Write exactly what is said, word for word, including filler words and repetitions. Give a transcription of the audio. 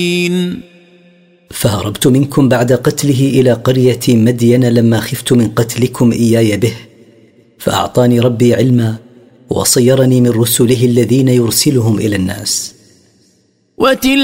فهربت منكم بعد قتله إلى قرية مدين لما خفت من قتلكم إياي به، فأعطاني ربي علما وصيرني من رسله الذين يرسلهم إلى الناس.